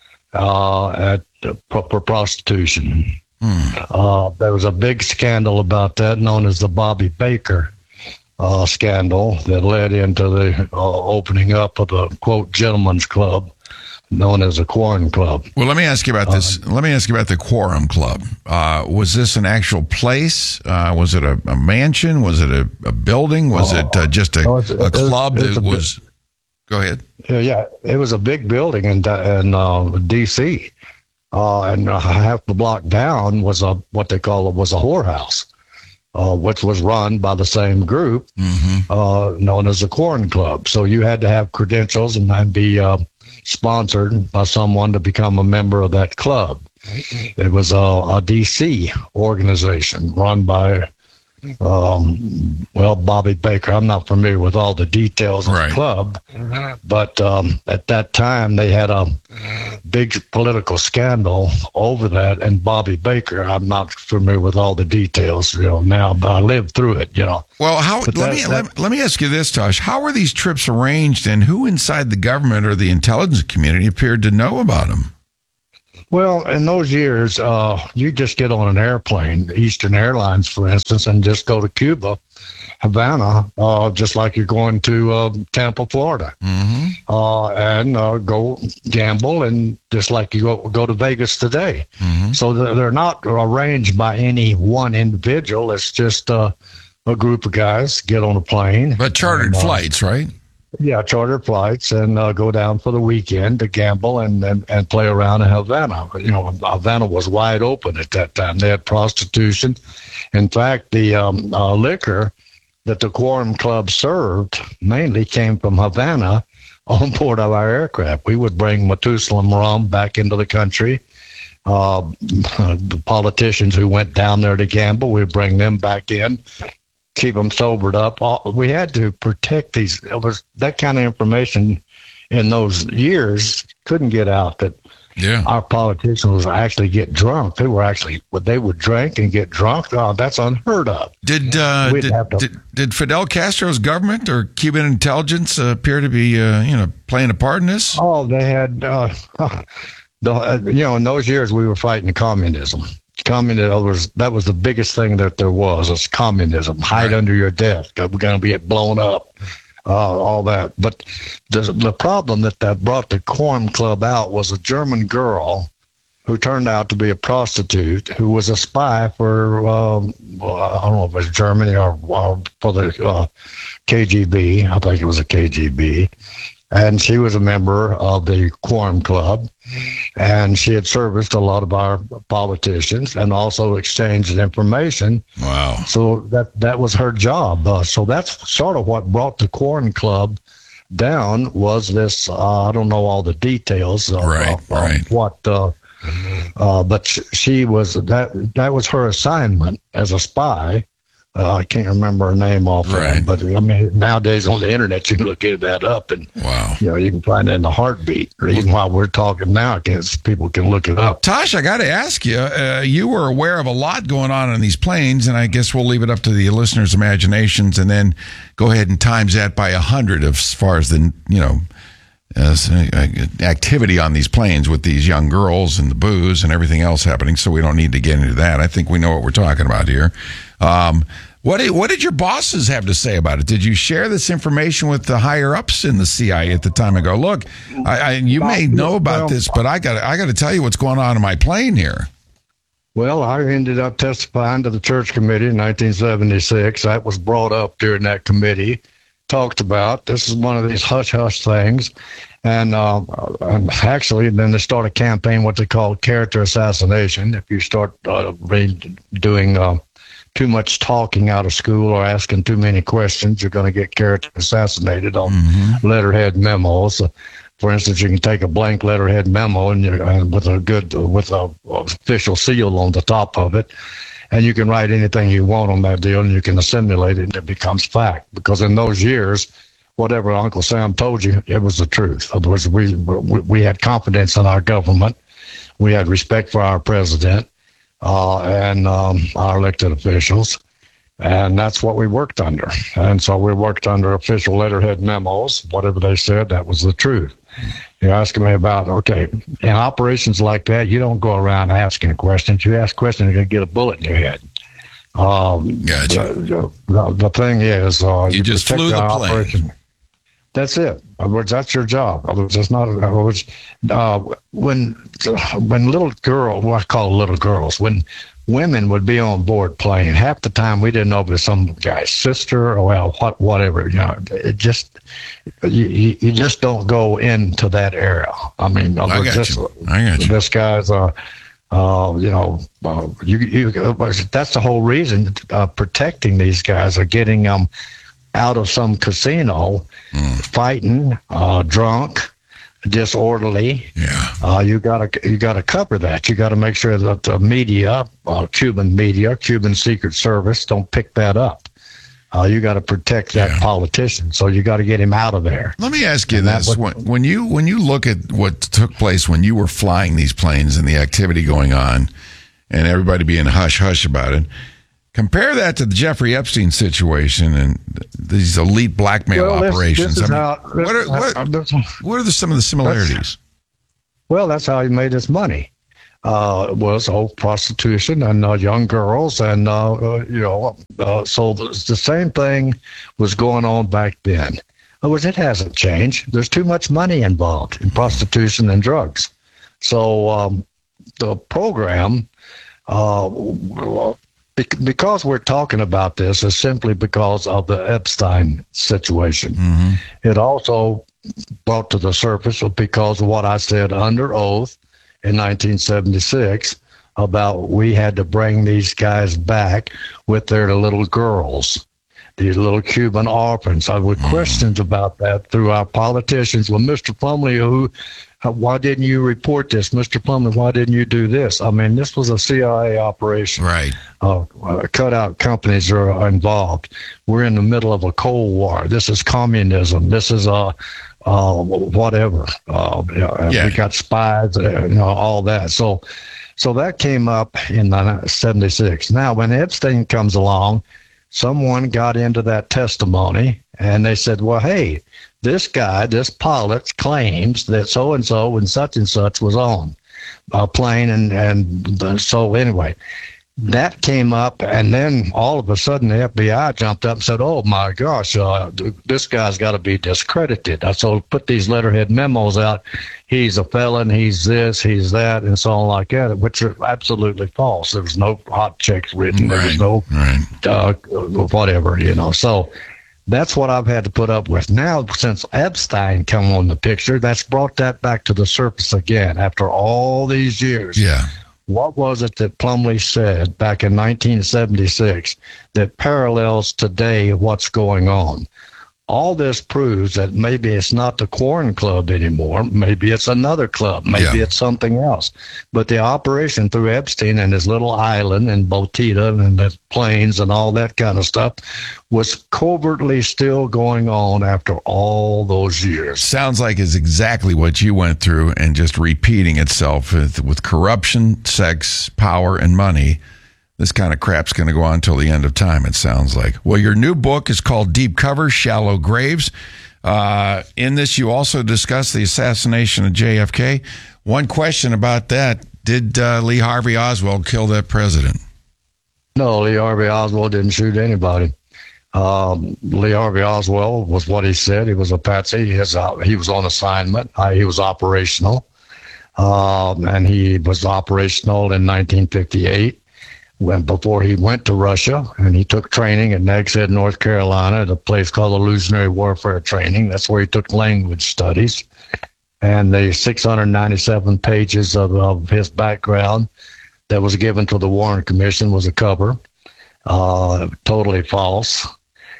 for prostitution. There was a big scandal about that, known as the Bobby Baker scandal, that led into the opening up of the, quote, gentleman's club, known as the Corn Club. Well, let me ask you about this. Let me ask you about the Quorum Club. Was this an actual place? Was it a mansion? Was it a building? Was it just a club that was... Go ahead. Yeah, it was a big building in D.C., and half the block down was what they call was a whorehouse, which was run by the same group known as the Quorum Club. So you had to have credentials and be sponsored by someone to become a member of that club. It was a D.C. organization run by, Bobby Baker. I'm not familiar with all the details of the club, but at that time they had a big political scandal over that, and Bobby Baker, I'm not familiar with all the details, now, but I lived through it, Well, let me ask you this, Tosh. How were these trips arranged, and who inside the government or the intelligence community appeared to know about them? Well, in those years, you just get on an airplane, Eastern Airlines, for instance, and just go to Cuba, Havana, just like you're going to Tampa, Florida, and go gamble, and just like you go to Vegas today. So they're not arranged by any one individual. It's just a group of guys get on a plane. But chartered flights, right? Yeah, charter flights, and go down for the weekend to gamble and play around in Havana. Havana was wide open at that time. They had prostitution. In fact, the liquor that the Quorum Club served mainly came from Havana on board of our aircraft. We would bring Methuselah rum back into the country. The politicians who went down there to gamble, we'd bring them back in, keep them sobered up. We had to protect these. That kind of information in those years couldn't get out that our politicians would actually get drunk. They would drink and get drunk. Oh, that's unheard of. Did Fidel Castro's government or Cuban intelligence appear to be playing a part in this? Oh, they had. In those years we were fighting communism. Communism that was the biggest thing that there was communism. Hide under your desk. We're going to get blown up. All that. But the problem that brought the Quorum Club out was a German girl who turned out to be a prostitute who was a spy for, I don't know if it was Germany or for the KGB. I think it was a KGB. And she was a member of the Quorum Club, and she had serviced a lot of our politicians and also exchanged information. Wow. So that was her job. So that's sort of what brought the Quorum Club down was this, I don't know all the details of what, but she was, that was her assignment as a spy. I can't remember her name offhand, but I mean, nowadays on the internet, you can look that up, and you can find it in a heartbeat. Or even while we're talking now, people can look it up. Tosh, I got to ask you, you were aware of a lot going on these planes, and I guess we'll leave it up to the listeners' imaginations, and then go ahead and times that by 100 as far as the activity on these planes with these young girls and the booze and everything else happening. So we don't need to get into that. I think we know what we're talking about here. What did your bosses have to say about it? Did you share this information with the higher ups in the CIA at the time and go, look, you may know about this, but I got to tell you what's going on in my plane here? Well, I ended up testifying to the church committee in 1976. That was brought up during that committee, talked about. This is one of these hush-hush things. And actually, then they start a campaign, what they call character assassination. If you start doing too much talking out of school or asking too many questions, you're going to get character assassinated on letterhead memos. For instance, you can take a blank letterhead memo and with a official seal on the top of it, and you can write anything you want on that deal, and you can assimilate it, and it becomes fact. Because in those years, whatever Uncle Sam told you, it was the truth. In other words, we had confidence in our government, we had respect for our president, and our elected officials, and that's what we worked under. And so we worked under official letterhead memos. Whatever they said, that was the truth. You're asking me about, okay, in operations like that, you don't go around asking questions. You ask questions, you're going to get a bullet in your head. Gotcha. The thing is, you just flew the plane. Operation. That's it. In other words, that's your job. In other words, it's not. In other words, when little girls, what I call little girls, when women would be on board playing. Half the time we didn't know if it was some guy's sister or whatever. It just you just don't go into that era. I mean, I got you. This guy's that's the whole reason protecting these guys, are getting them out of some casino, fighting, drunk, disorderly. Yeah. You gotta cover that. You got to make sure that the media, Cuban Secret Service, don't pick that up. You got to protect that politician, so you got to get him out of there. Let me ask you this: when you look at what took place when you were flying these planes and the activity going on, and everybody being hush hush about it, compare that to the Jeffrey Epstein situation and these elite blackmail operations. What are some of the similarities? Well, that's how he made his money. Was prostitution and young girls, and so the same thing was going on back then. It hasn't changed. There's too much money involved in prostitution and drugs. So the program, because we're talking about this, is simply because of the Epstein situation. Mm-hmm. It also brought to the surface because of what I said under oath in 1976 about we had to bring these guys back with their little girls, these little Cuban orphans. I would questions about that through our politicians. Well, Mr. Plumlee, why didn't you report this? Mr. Plumlee, why didn't you do this? I mean, this was a CIA operation. Right. Cutout companies are involved. We're in the middle of a Cold War. This is communism. This is whatever. We got spies, all that. So that came up in 76. Now, when Epstein comes along, someone got into that testimony and they said, well, hey, this guy, this pilot, claims that so-and-so and such was on a plane. And so anyway, that came up, and then all of a sudden the FBI jumped up and said, oh, my gosh, this guy's got to be discredited. So put these letterhead memos out. He's a felon, he's this, he's that, and so on like that, which are absolutely false. There was no hot checks written. There was no whatever, So that's what I've had to put up with. Now, since Epstein come on the picture, that's brought that back to the surface again after all these years. Yeah. What was it that Plumlee said back in 1976 that parallels today what's going on? All this proves that maybe it's not the Quarren Club anymore. Maybe it's another club. Maybe it's something else. But the operation through Epstein and his little island and Botita and the planes and all that kind of stuff was covertly still going on after all those years. Sounds like it's exactly what you went through and just repeating itself with corruption, sex, power, and money. This kind of crap's going to go on until the end of time, it sounds like. Well, your new book is called Deep Cover, Shallow Graves. In this, you also discuss the assassination of JFK. One question about that, did Lee Harvey Oswald kill that president? No, Lee Harvey Oswald didn't shoot anybody. Lee Harvey Oswald was what he said. He was a patsy. He was on assignment. He was operational. And he was operational in 1958. Before he went to Russia, and he took training at Nags Head, North Carolina, at a place called Illusionary Warfare Training. That's where he took language studies. And the 697 pages of his background that was given to the Warren Commission was a cover. Totally false.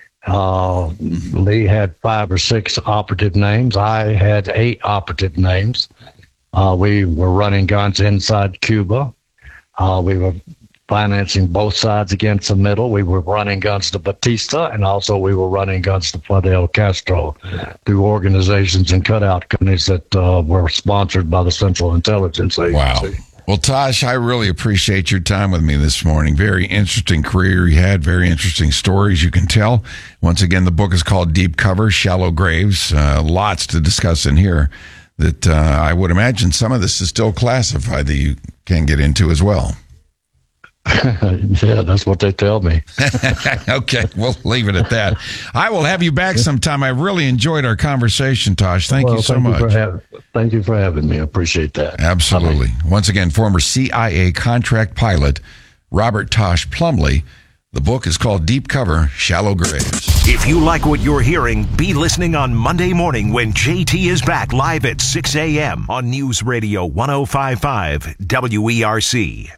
Lee had 5 or 6 operative names. I had 8 operative names. We were running guns inside Cuba. We were financing both sides against the middle. We were running guns to Batista, and also we were running guns to Fidel Castro through organizations and cutout companies that were sponsored by the Central Intelligence Agency. Wow. Well, Tosh, I really appreciate your time with me this morning. Very interesting career you had, very interesting stories you can tell. Once again, the book is called Deep Cover, Shallow Graves. Lots to discuss in here that I would imagine some of this is still classified that you can get into as well. Yeah, that's what they tell me. Okay, we'll leave it at that. I will have you back sometime. I really enjoyed our conversation, Tosh. Thank you so much. Thank you for having me. I appreciate that. Absolutely. Once again, former CIA contract pilot Robert Tosh Plumley. The book is called Deep Cover, Shallow Graves. If you like what you're hearing, be listening on Monday morning when JT is back live at 6 a.m. on News Radio 1055 WERC.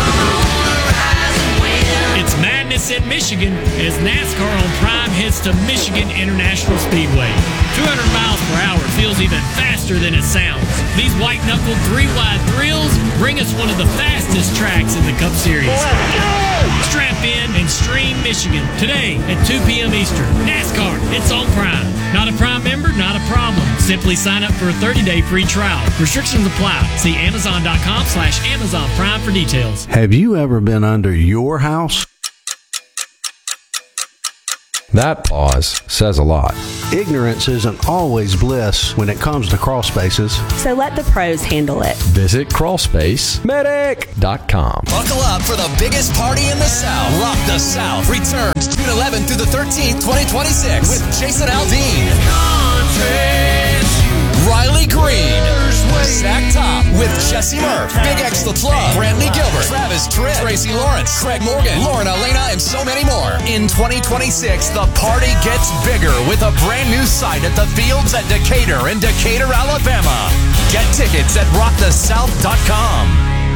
It's madness in Michigan as NASCAR on Prime heads to Michigan International Speedway. 200 miles per hour feels even faster than it sounds. These white-knuckled three-wide thrills bring us one of the fastest tracks in the Cup Series. Strap in and stream Michigan today at 2 p.m. Eastern. NASCAR, it's on Prime. Not a Prime member? Not a problem. Simply sign up for a 30-day free trial. Restrictions apply. See Amazon.com/Amazon Prime for details. Have you ever been under your house? That pause says a lot. Ignorance isn't always bliss when it comes to crawl spaces. So let the pros handle it. Visit crawlspacemedic.com. Buckle up for the biggest party in the South. Rock the South returns June 11th through the 13th, 2026 with Jason Aldean, Riley Green, Zach Top with Jesse Murph, Big X The Plug, Brantley Gilbert, Travis Tritt, Tracy Lawrence, Craig Morgan, Lauren Elena, and so many more. In 2026, the party gets bigger with a brand new site at the Fields at Decatur in Decatur, Alabama. Get tickets at rockthesouth.com.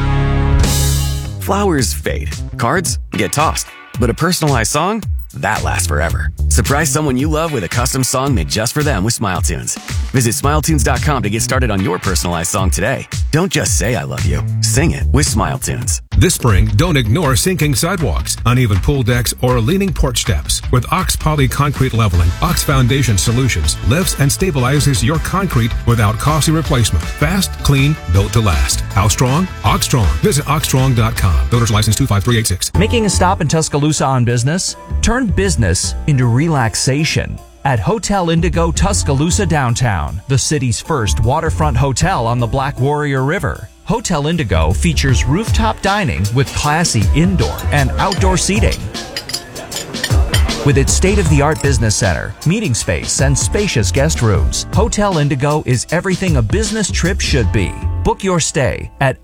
Flowers fade. Cards get tossed. But a personalized song? That lasts forever. Surprise someone you love with a custom song made just for them with SmileTunes. Visit SmileTunes.com to get started on your personalized song today. Don't just say I love you. Sing it with SmileTunes. This spring, don't ignore sinking sidewalks, uneven pool decks, or leaning porch steps. With Ox Poly Concrete Leveling, Ox Foundation Solutions lifts and stabilizes your concrete without costly replacement. Fast, clean, built to last. How strong? Oxstrong. Visit Oxstrong.com. Builder's License 25386. Making a stop in Tuscaloosa on business? Turn business into relaxation at Hotel Indigo Tuscaloosa Downtown, the city's first waterfront hotel on the Black Warrior River. Hotel Indigo features rooftop dining with classy indoor and outdoor seating. With its state-of-the-art business center, meeting space, and spacious guest rooms, Hotel Indigo is everything a business trip should be. Book your stay at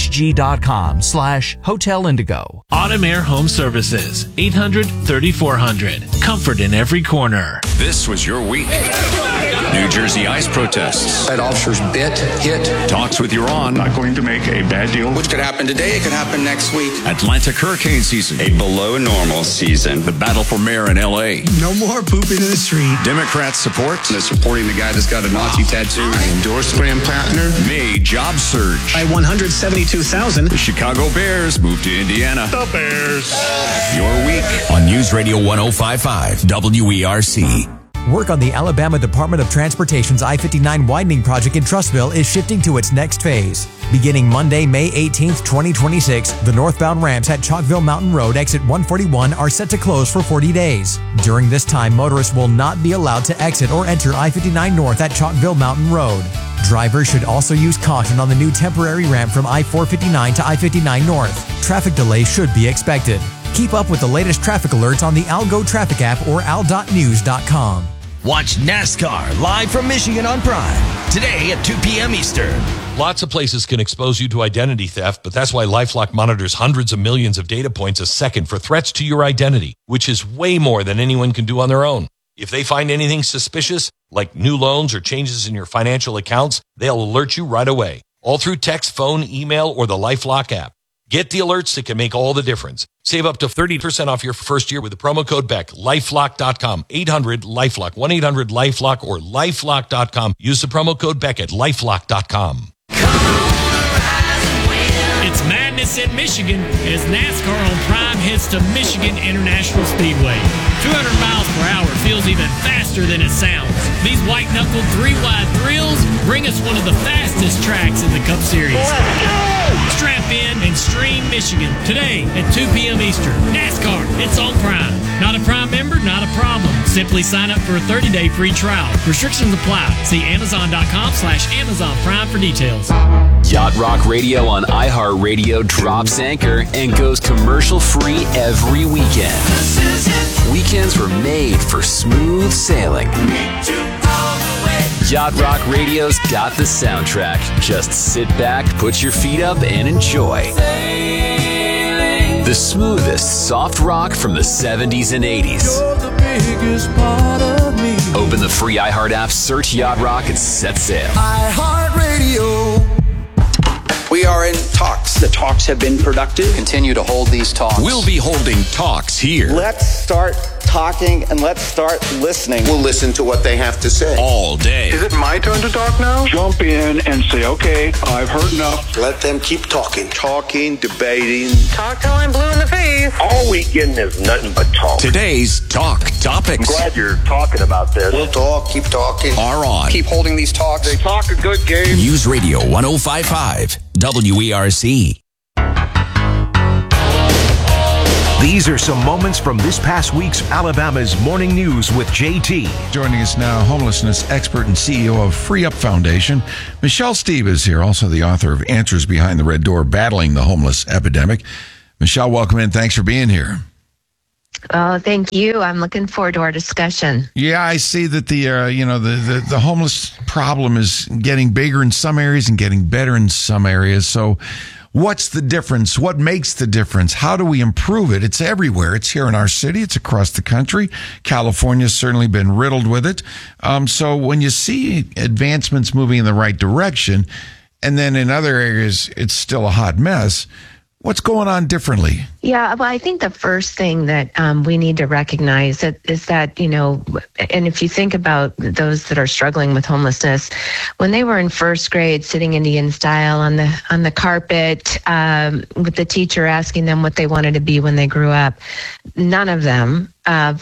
ihg.com/Hotel Indigo. Autumn Air Home Services, 800-3400. Comfort in every corner. This was your week. New Jersey ICE protests. That officer's hit. Talks with Iran. Not going to make a bad deal. Which could happen today, it could happen next week. Atlantic hurricane season. A below normal season. The battle for mayor in L.A. No more pooping in the street. Democrats support. They're supporting the guy that's got a Nazi tattoo. I endorse Graham Plattner. May job surge. By 172,000. The Chicago Bears move to Indiana. The Bears. Your week on News Radio 1055 WERC. Work on the Alabama Department of Transportation's I-59 widening project in Trussville is shifting to its next phase. Beginning Monday, May 18th, 2026, the northbound ramps at Chalkville Mountain Road exit 141 are set to close for 40 days. During this time, motorists will not be allowed to exit or enter I-59 North at Chalkville Mountain Road. Drivers should also use caution on the new temporary ramp from I-459 to I-59 North. Traffic delays should be expected. Keep up with the latest traffic alerts on the Algo Traffic app or al.news.com. Watch NASCAR live from Michigan on Prime today at 2 p.m. Eastern. Lots of places can expose you to identity theft, but that's why LifeLock monitors hundreds of millions of data points a second for threats to your identity, which is way more than anyone can do on their own. If they find anything suspicious, like new loans or changes in your financial accounts, they'll alert you right away, all through text, phone, email, or the LifeLock app. Get the alerts that can make all the difference. Save up to 30% off your first year with the promo code BECK. LifeLock.com. 800-LifeLock. 1-800-LifeLock or LifeLock.com. Use the promo code BECK at LifeLock.com. It's madness in Michigan as NASCAR on Prime heads to Michigan International Speedway. 200 miles per hour feels even faster than it sounds. These white-knuckled three-wide thrills bring us one of the fastest tracks in the Cup Series. Strap in and stream Michigan today at 2 p.m. Eastern. NASCAR, it's on Prime. Not a Prime member? Not a problem. Simply sign up for a 30-day free trial. Restrictions apply. See Amazon.com/Amazon Prime for details. Yacht Rock Radio on iHeartRadio drops anchor and goes commercial-free every weekend. Weekends were made for smooth sailing. Yacht Rock Radio's got the soundtrack. Just sit back, put your feet up, and enjoy. The The smoothest soft rock from the 70s and 80s. You're the biggest part of me. Open the free iHeart app, search Yacht Rock, and set sail. iHeartRadio. We are in talks. The talks have been productive. Continue to hold these talks. We'll be holding talks here. Let's start talking and let's start listening. We'll listen to what they have to say. All day. Is it my turn to talk now? Jump in and say, okay, I've heard enough. Let them keep talking. Talking, debating. Talk till I'm blue in the face. All we getting is nothing but talk. Today's talk topics. I'm glad you're talking about this. We'll talk, keep talking. Are on. Keep holding these talks. They talk a good game. News Radio 105.5 WERC. These are some moments from this past week's Alabama's Morning News with JT. Joining us now, homelessness expert and CEO of Free Up Foundation, Michelle Steeb is here, also the author of Answers Behind the Red Door, Battling the Homeless Epidemic. Michelle, welcome in. Thanks for being here. Oh, thank you. I'm looking forward to our discussion. Yeah, I see that the homeless problem is getting bigger in some areas and getting better in some areas. So what's the difference? What makes the difference? How do we improve it? It's everywhere. It's here in our city. It's across the country. California's certainly been riddled with it. So when you see advancements moving in the right direction, and then in other areas it's still a hot mess, what's going on differently? Yeah, well, I think the first thing that we need to recognize is that, and if you think about those that are struggling with homelessness, when they were in first grade, sitting Indian style on the carpet, with the teacher asking them what they wanted to be when they grew up, none of them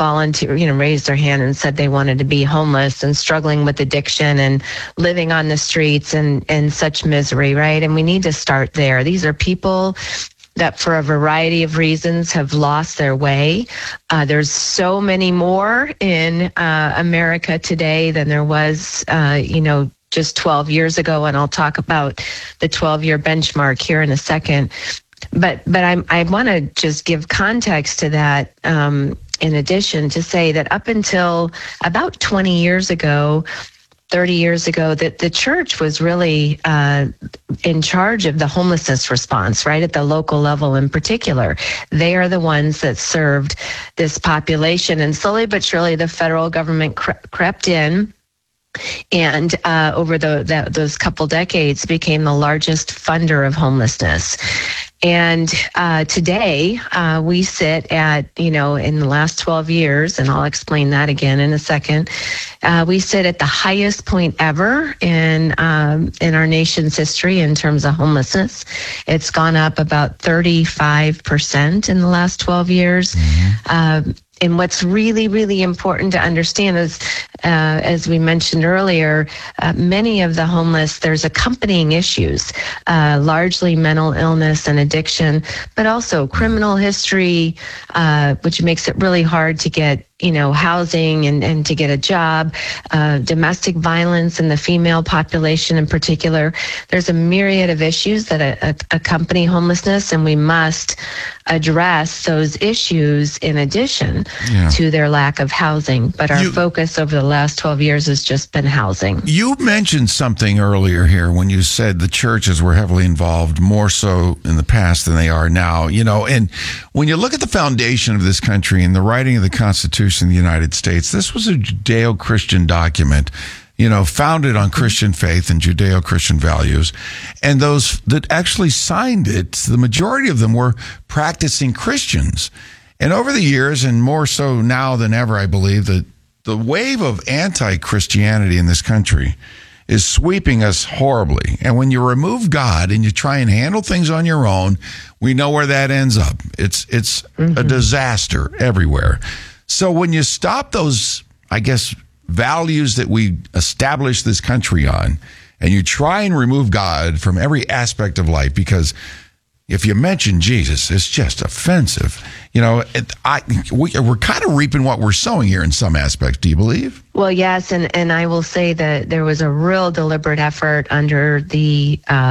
raised their hand and said they wanted to be homeless and struggling with addiction and living on the streets and such misery, right? And we need to start there. These are people that for a variety of reasons have lost their way. There's so many more in America today than there was, just 12 years ago. And I'll talk about the 12-year benchmark here in a second. But I want to just give context to that. In addition, to say that up until about 20 years ago, 30 years ago, that the church was really in charge of the homelessness response, right, at the local level in particular. They are the ones that served this population. And slowly but surely, the federal government crept in and over those couple decades became the largest funder of homelessness. And today we sit at, in the last 12 years, and I'll explain that again in a second, we sit at the highest point ever in our nation's history in terms of homelessness. It's gone up about 35% in the last 12 years. Mm-hmm. And what's really, really important to understand is, as we mentioned earlier, many of the homeless, there's accompanying issues, largely mental illness and addiction, but also criminal history, which makes it really hard to get housing and to get a job, domestic violence in the female population in particular. There's a myriad of issues that accompany homelessness, and we must address those issues in addition to their lack of housing. But our focus over the last 12 years has just been housing. You mentioned something earlier here when you said the churches were heavily involved, more so in the past than they are now, and when you look at the foundation of this country and the writing of the Constitution in the United States, this was a Judeo-Christian document, founded on Christian faith and Judeo-Christian values. And those that actually signed it, the majority of them were practicing Christians. And over the years, and more so now than ever, I believe that the wave of anti-Christianity in this country is sweeping us horribly. And when you remove God and you try and handle things on your own, we know where that ends up. It's a disaster everywhere. So when you stop those, values that we established this country on, and you try and remove God from every aspect of life, because if you mention Jesus, it's just offensive. We're kind of reaping what we're sowing here in some aspects. Do you believe? Well, yes, and I will say that there was a real deliberate effort under the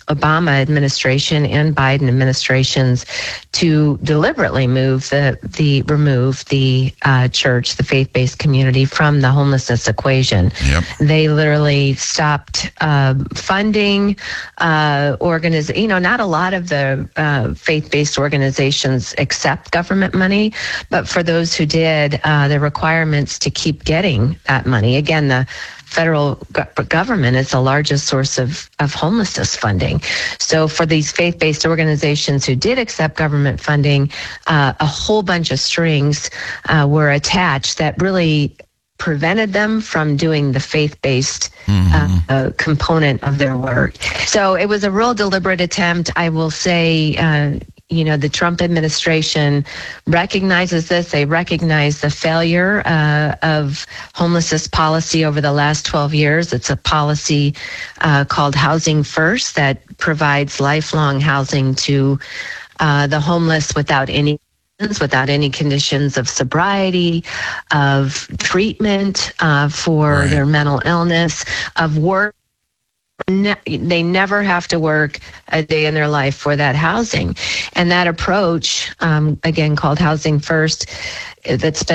Obama administration and Biden administrations to deliberately remove the church, the faith-based community, from the homelessness equation. Yep. They literally stopped funding not a lot of the faith-based organizations accept government money, but for those who did, the requirements to keep getting that money. Again, the federal government is the largest source of homelessness funding. So for these faith-based organizations who did accept government funding, a whole bunch of strings were attached that really prevented them from doing the faith-based component of their work. So it was a real deliberate attempt. I will say, the Trump administration recognizes this. They recognize the failure of homelessness policy over the last 12 years. It's a policy called Housing First that provides lifelong housing to the homeless without any conditions of sobriety, of treatment for their mental illness, of work. They never have to work a day in their life for that housing. And that approach, again, called Housing First, that's been